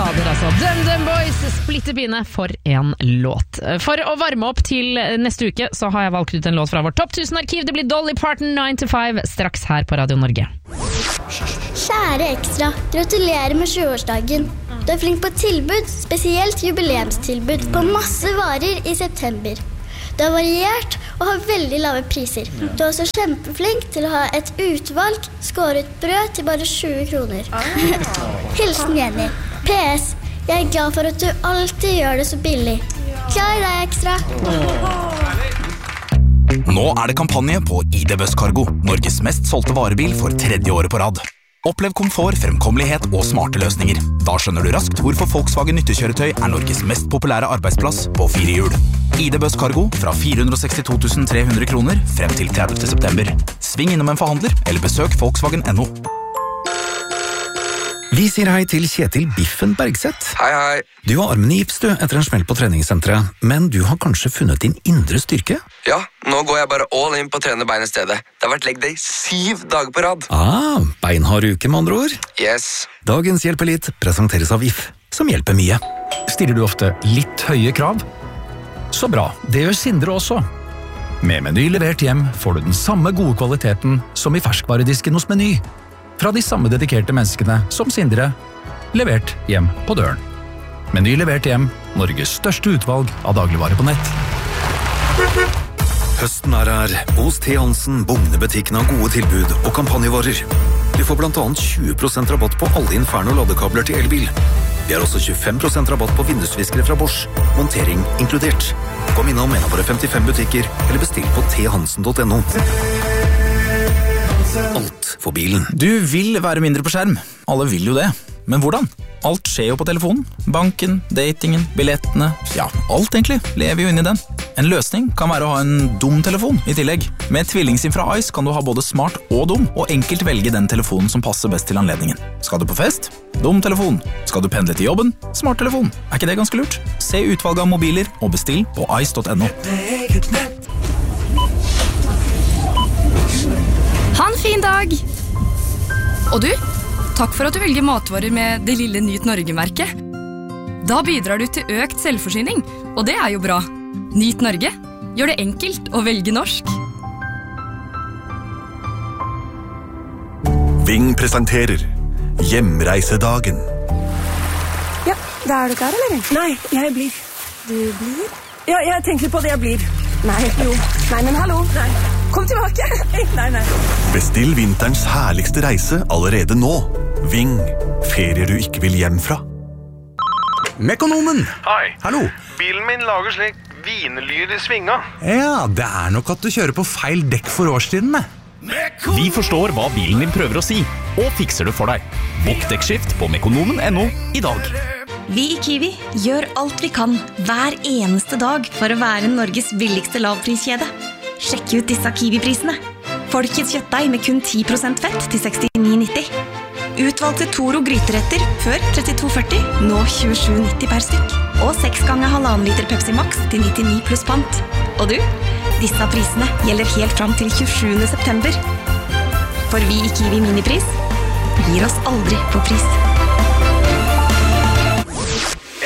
fader altså. DumDum Boys, splitter pine for en låt. For å varme opp til neste uke, så har jeg valgt ut en låt fra vårt Topp 1000-arkiv. Det blir Dolly Parton 9 to 5, straks her på Radio Norge. Kjære Ekstra, gratulerer med 20-årsdagen. Du er flink på tilbud, spesielt jubileumstilbud på masse varer i september. Du er variert og har veldig lave priser. Du er også kjempeflink til å ha et utvalg skåret brød til bare 20 kroner. Hilsen Jenny. PS. Jeg er glad for at du alltid gjør det så billig. Glad i deg, Ekstra. Nå er det kampanje på ID Busscargo, Norges mest solgte varebil for 3. året på rad. Opplev komfort, fremkommelighet og smarte løsninger. Da skjønner du raskt hvorfor Volkswagen nyttekjøretøy er Norges mest populære arbeidsplass på 4 hjul. ID Busscargo fra 462 300 kroner frem til 30. september. Sving innom en forhandler eller besøk Volkswagen.no. Vi sier hei til Kjetil Biffen Bergseth. Hei, hei. Du har armen i gips etter en smell på treningssenteret, men du har kanskje funnet din indre styrke? Ja, nå går jeg bare all in på å trene bein i stedet. Det har vært leg day 7 dager på rad. Beinhard uke med andre ord. Yes. Dagens Hjelpelit presenteres av VIF, som hjelper mye. Stiller du ofte litt høye krav? Så bra, det gjør Sindre også. Med Meny levert hjem får du den samme gode kvaliteten som i ferskvaredisken hos Meny. Fra de samme dedikerte menneskene som Sindre, levert hjem på døren. Meny levert hjem, Norges største utvalg av dagligvarer på nett. Høsten er her. Hos T. Hansen, Bogne-butikken har gode tilbud og kampanjevarer. Du får blant annet 20% rabatt på alle Inferno-ladekabler til elbil. Vi har også 25% rabatt på vindusviskere fra Bosch, montering inkludert. Kom innom en av våre 55 butikker, eller bestill på thansen.no. Alt for bilen. Du vil være mindre på skjerm. Alle vil jo det. Men hvordan? Alt skjer jo på telefonen. Banken, datingen, billettene. Ja, alt egentlig lever jo inn i den. En løsning kan være å ha en dum telefon i tillegg. Med tvillingsim fra Ice kan du ha både smart og dum, og enkelt velge den telefonen som passer best til anledningen. Skal du på fest? Dum telefon. Skal du pendle til jobben? Smart telefon. Er ikke det ganske lurt? Se utvalget av mobiler og bestill på ice.no. Ha en fin dag! Og du, takk for at du velger matvarer med det lille Nyt Norge-merket. Da bidrar du til økt selvforsyning, og det er jo bra. Nyt Norge gjør det enkelt å velge norsk. Ving presenterer Hjemreisedagen. Ja, da er du klar, eller? Nei, jeg blir. Du blir? Ja, jeg tenker på det jeg blir. Nei, jo. Nei, men hallo. Nei. Kom tilbake. Nei. Bestill vinterens herligste reise allerede nå. Ving. Ferier du ikke vil hjem fra. Mekonomen. Hei. Hallo. Bilen min lager slik vinelyd i svinga. Ja, det er nok at du kjører på feil dekk for årstidene. Vi forstår hva bilen din prøver å si, og fikser det for deg. Bokk dekkskift på mekonomen.no i dag. Vi i Kiwi gjør alt vi kan hver eneste dag for å være Norges billigste lavpriskjede. Sjekk ut disse Kiwi-prisene. Folkets kjøttdeig med kun 10% fett til 69,90. Utvalgte Toro gryteretter før 32,40, nå 27,90 per stykk. Og 6 ganger 1,5 liter Pepsi Max til 99 pluss pant. Og du, disse prisene gjelder helt fram til 27. september. For vi i Kiwi Minipris gir oss aldri på pris.